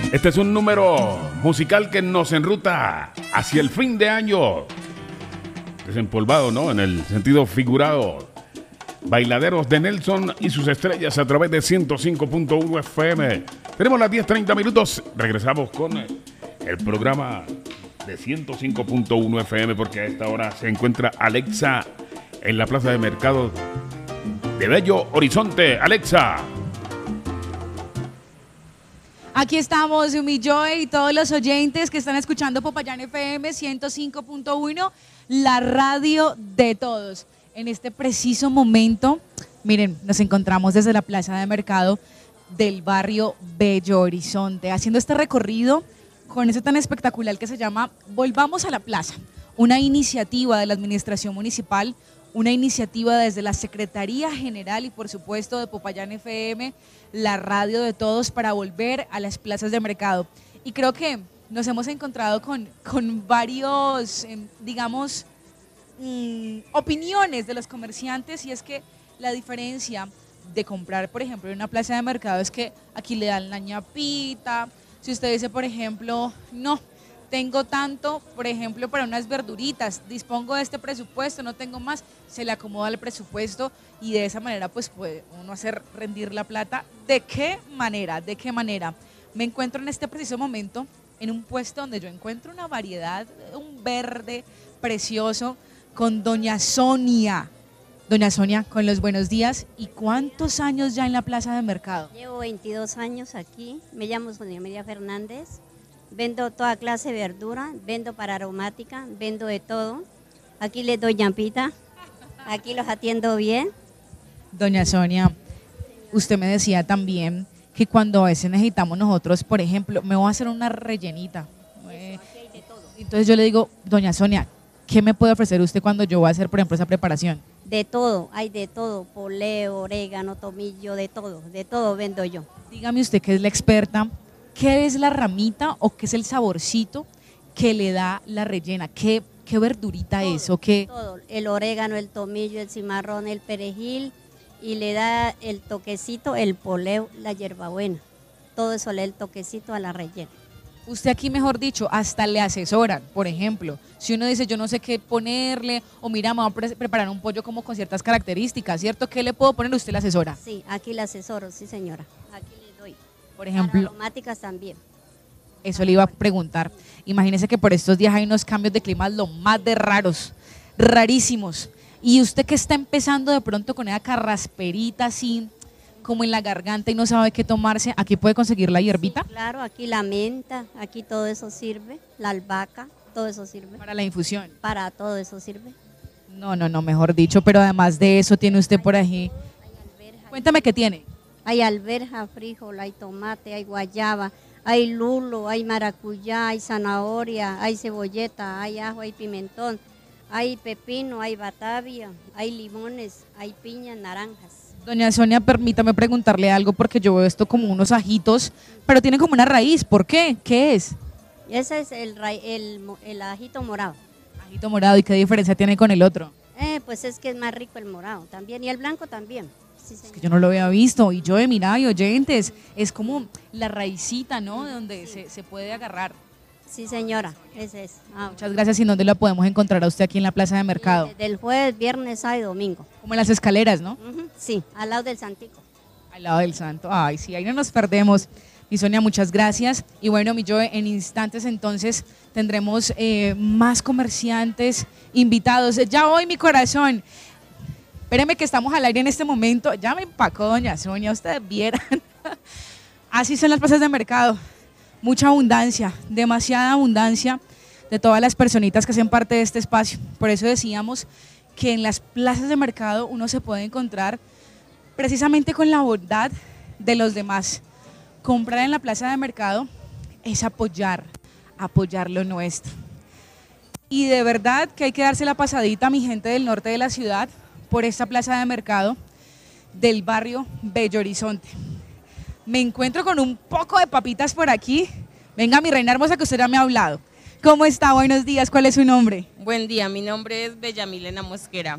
Este es un número musical que nos enruta hacia el fin de año. Desempolvado, ¿no? En el sentido figurado. Bailaderos de Nelson y sus estrellas a través de 105.1 FM. Tenemos las 10:30 minutos. Regresamos con el programa de 105.1 FM porque a esta hora se encuentra Alexa en la plaza de mercado de Bello Horizonte. Alexa. Aquí estamos, mi Joy y todos los oyentes que están escuchando Popayán FM 105.1, la radio de todos. En este preciso momento, miren, nos encontramos desde la plaza de mercado del barrio Bello Horizonte, haciendo este recorrido con eso tan espectacular que se llama Volvamos a la Plaza, una iniciativa de la administración municipal, una iniciativa desde la Secretaría General y por supuesto de Popayán FM, la radio de todos para volver a las plazas de mercado. Y creo que nos hemos encontrado con varios, digamos, opiniones de los comerciantes, y es que la diferencia de comprar, por ejemplo, en una plaza de mercado es que aquí le dan la ñapita. Si usted dice, por ejemplo, no, tengo tanto, por ejemplo, para unas verduritas, dispongo de este presupuesto, no tengo más, se le acomoda el presupuesto y de esa manera pues puede uno hacer rendir la plata. ¿De qué manera? ¿De qué manera? Me encuentro en este preciso momento en un puesto donde yo encuentro una variedad, un verde precioso con doña Sonia. Doña Sonia, con los buenos días. ¿Y cuántos años ya en la plaza de mercado? Llevo 22 años aquí, me llamo Sonia María Fernández. Vendo toda clase de verdura, vendo para aromática, vendo de todo. Aquí les doy ñampita, aquí los atiendo bien. Doña Sonia, usted me decía también que cuando a veces necesitamos nosotros, por ejemplo, me voy a hacer una rellenita. Aquí hay de todo. Entonces yo le digo, doña Sonia, ¿qué me puede ofrecer usted cuando yo voy a hacer, por ejemplo, esa preparación? De todo, hay de todo, poleo, orégano, tomillo, de todo vendo yo. Dígame usted que es la experta, ¿qué es la ramita o qué es el saborcito que le da la rellena? ¿Qué verdurita Todo, es o qué? Todo, el orégano, el tomillo, el cimarrón, el perejil, y le da el toquecito, el poleo, la hierbabuena. Todo eso le da el toquecito a la rellena. Usted aquí, mejor dicho, hasta le asesoran, por ejemplo. Si uno dice, yo no sé qué ponerle, o mira, me voy a preparar un pollo como con ciertas características, ¿cierto? ¿Qué le puedo poner? Usted le asesora. Sí, aquí le asesoro, sí señora, aquí le doy. Por ejemplo, Para aromáticas también. eso le iba a preguntar. Imagínese que por estos días hay unos cambios de clima lo más de raros, rarísimos. Y usted que está empezando de pronto con esa carrasperita así, como en la garganta y no sabe qué tomarse, ¿aquí puede conseguir la hierbita? Sí, claro, aquí la menta, aquí todo eso sirve, la albahaca, todo eso sirve. Para la infusión. Para todo eso sirve. No, mejor dicho, pero además de eso tiene usted por ahí. Hay alberja, Cuéntame qué tiene. hay alberja, frijol, hay tomate, hay guayaba, hay lulo, hay maracuyá, hay zanahoria, hay cebolleta, hay ajo, hay pimentón, hay pepino, hay batavia, hay limones, hay piñas, naranjas. Doña Sonia, permítame preguntarle algo porque yo veo esto como unos ajitos, pero tiene como una raíz. ¿Por qué? ¿Qué es? Ese es el ajito morado. Ajito morado. ¿Y qué diferencia tiene con el otro? Pues es que es más rico el morado también, y el blanco también. Sí, Es que señor. yo no lo había visto. Y yo de mira y oyentes, es como la raicita, ¿no? De donde se puede agarrar. Sí, señora, ese es. Muchas gracias. ¿Y dónde la podemos encontrar a usted aquí en la plaza de mercado? Desde el jueves, viernes, sábado y domingo. Como en las escaleras, ¿no? Sí, al lado del Santico. Al lado del santo. Ay, sí, ahí no nos perdemos. Mi Sonia, muchas gracias. Y bueno, mi Joe, en instantes entonces tendremos más comerciantes invitados. Ya voy, mi corazón. Espéreme que estamos al aire en este momento. Ya me empacó doña Sonia, ustedes vieran. Así son las plazas de mercado. Mucha abundancia, demasiada abundancia de todas las personitas que hacen parte de este espacio. Por eso decíamos que en las plazas de mercado uno se puede encontrar precisamente con la bondad de los demás. Comprar en la plaza de mercado es apoyar lo nuestro. Y de verdad que hay que darse la pasadita a mi gente del norte de la ciudad por esta plaza de mercado del barrio Bello Horizonte. Me encuentro con un poco de papitas por aquí. Venga, mi reina hermosa, que usted ya me ha hablado. ¿Cómo está? Buenos días. ¿Cuál es su nombre? Buen día, mi nombre es Bella Milena Mosquera.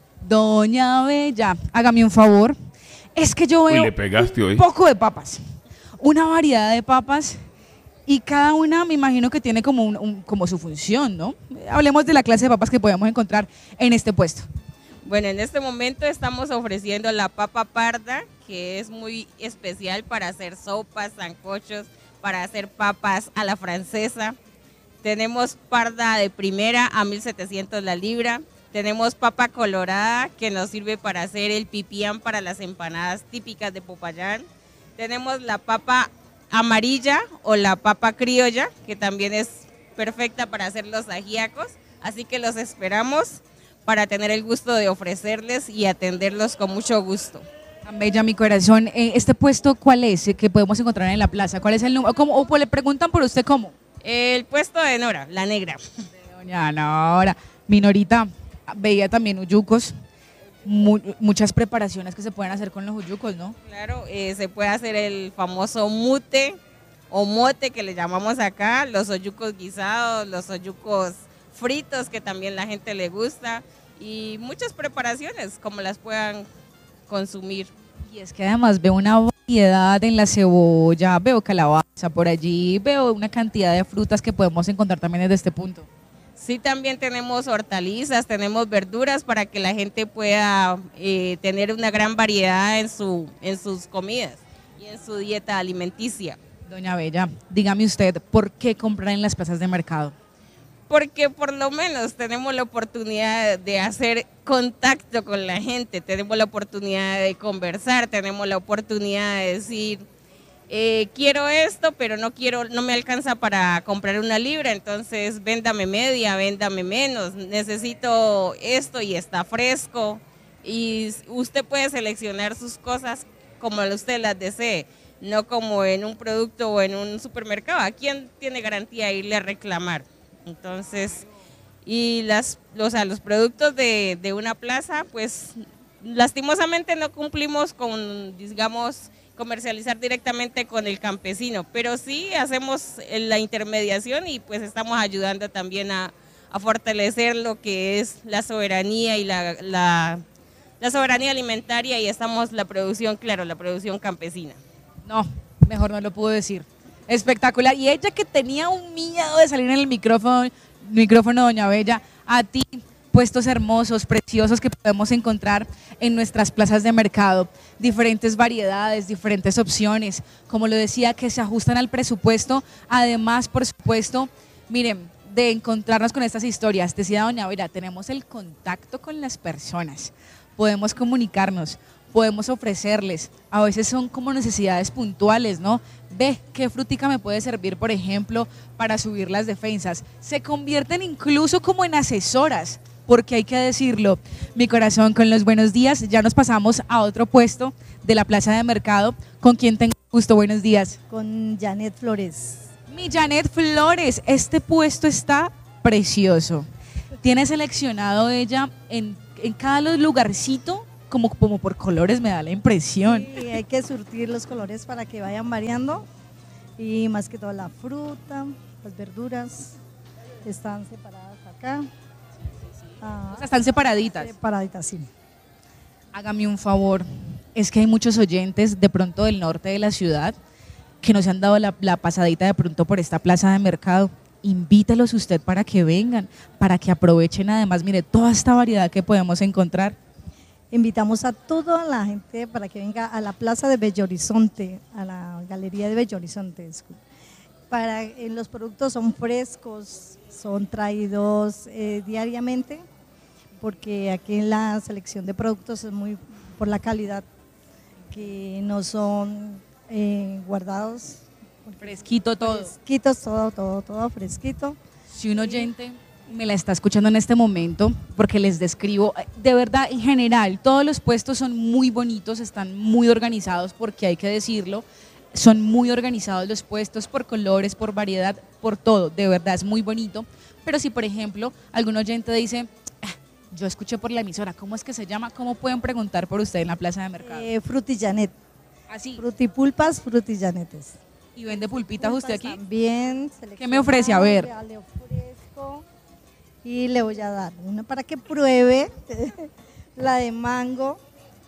Doña Bella, hágame un favor. Es que yo veo Uy, le pegaste un hoy. poco de papas. Una variedad de papas Y cada una me imagino que tiene como, como su función, ¿no? Hablemos de la clase de papas que podemos encontrar en este puesto. Bueno, en este momento estamos ofreciendo la papa parda, que es muy especial para hacer sopas, sancochos, para hacer papas a la francesa. Tenemos parda de primera a 1.700 la libra. Tenemos papa colorada, que nos sirve para hacer el pipián para las empanadas típicas de Popayán. Tenemos la papa amarilla o la papa criolla, que también es perfecta para hacer los ajíacos. Así que los esperamos para tener el gusto de ofrecerles y atenderlos con mucho gusto. Tan bella, mi corazón. ¿Este puesto cuál es que podemos encontrar en la plaza? ¿Cuál es el número? ¿O pues le preguntan por usted cómo? El puesto de Nora, la negra. Doña Nora. Mi Norita, veía también uyucos, muchas preparaciones que se pueden hacer con los uyucos, ¿no? Claro, se puede hacer el famoso mute o mote que le llamamos acá, los oyucos guisados, los oyucos fritos que también la gente le gusta y muchas preparaciones como las puedan consumir. Y es que además veo una variedad en la cebolla, veo calabaza por allí, veo una cantidad de frutas que podemos encontrar también desde este punto. Sí, también tenemos hortalizas, tenemos verduras para que la gente pueda tener una gran variedad en sus comidas y en su dieta alimenticia. Doña Bella, dígame usted, ¿por qué comprar en las plazas de mercado? Porque por lo menos tenemos la oportunidad de hacer contacto con la gente, tenemos la oportunidad de conversar, tenemos la oportunidad de decir, quiero esto, pero no me alcanza para comprar una libra, entonces véndame media, véndame menos, necesito esto y está fresco. Y usted puede seleccionar sus cosas como usted las desee, no como en un producto o en un supermercado. ¿A quién tiene garantía de irle a reclamar? Entonces, y los productos de una plaza, pues lastimosamente no cumplimos con, digamos, comercializar directamente con el campesino, pero sí hacemos la intermediación y pues estamos ayudando también a fortalecer lo que es la soberanía y la soberanía alimentaria y estamos la producción campesina. No, mejor no lo puedo decir. Espectacular. Y ella que tenía un miedo de salir en el micrófono, doña Bella, a ti, puestos hermosos, preciosos que podemos encontrar en nuestras plazas de mercado, diferentes variedades, diferentes opciones, como lo decía, que se ajustan al presupuesto, además, por supuesto, miren, de encontrarnos con estas historias, decía doña Bella, tenemos el contacto con las personas, podemos comunicarnos, podemos ofrecerles, a veces son como necesidades puntuales, ¿no? Ve, ¿qué frutica me puede servir, por ejemplo, para subir las defensas? Se convierten incluso como en asesoras, porque hay que decirlo, mi corazón, con los buenos días, ya nos pasamos a otro puesto de la plaza de mercado, con quien tengo gusto, buenos días. Con Janet Flores. Mi Janet Flores, este puesto está precioso, tiene seleccionado ella en cada lugarcito, como por colores me da la impresión. Sí, hay que surtir los colores para que vayan variando y más que todo la fruta, las verduras están separadas acá. O sea, están separaditas. Separaditas, sí. Hágame un favor, es que hay muchos oyentes de pronto del norte de la ciudad que nos han dado la pasadita de pronto por esta plaza de mercado. Invítalos usted para que vengan, para que aprovechen además, mire, toda esta variedad que podemos encontrar. Invitamos a toda la gente para que venga a la Plaza de Bello Horizonte, a la Galería de Bello Horizonte. Los productos son frescos, son traídos diariamente, porque aquí la selección de productos es muy por la calidad, que no son guardados. Fresquito todo. Fresquitos, todo fresquito. Si un oyente me la está escuchando en este momento, porque les describo, de verdad, en general, todos los puestos son muy bonitos, están muy organizados, porque hay que decirlo, son muy organizados los puestos por colores, por variedad, por todo, de verdad es muy bonito, pero si por ejemplo algún oyente dice, yo escuché por la emisora, ¿cómo es que se llama? ¿Cómo pueden preguntar por usted en la plaza de mercado? Frutijanet. Así. Frutipulpas, Frutijanetes. ¿Y vende pulpitas usted aquí? También. ¿Qué me ofrece? A ver. Le ofrezco y le voy a dar una para que pruebe la de mango,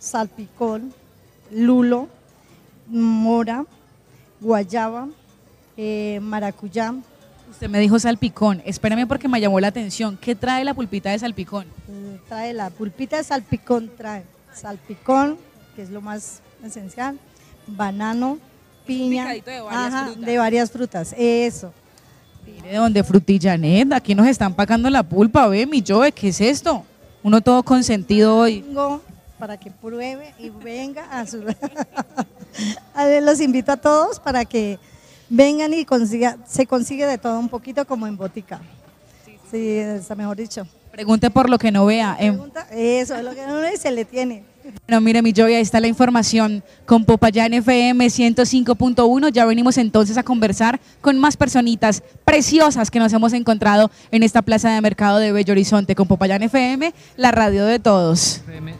salpicón, lulo, mora, guayaba, maracuyá. Usted me dijo salpicón. Espérame porque me llamó la atención. ¿Qué trae la pulpita de salpicón? Trae la pulpita de salpicón, trae salpicón, que es lo más esencial, banano, piña, picadito de varias frutas. de varias frutas, eso. Mire, donde Frutillanet, aquí nos están pagando la pulpa, ve, mi Joe, ¿qué es esto? Uno todo consentido hoy. Tengo para que pruebe y venga a su... Los invito a todos para que vengan y se consigue de todo un poquito como en botica. Sí, está mejor dicho. Pregunte por lo que no vea. Pregunta, eso es lo que uno se le tiene. Bueno, mire, mi Joy, ahí está la información con Popayán FM 105.1. Ya venimos entonces a conversar con más personitas preciosas que nos hemos encontrado en esta plaza de mercado de Bello Horizonte con Popayán FM, la radio de todos. FM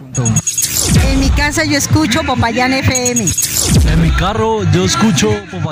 105.1. En mi casa yo escucho Popayán FM. En mi carro yo escucho Popayán.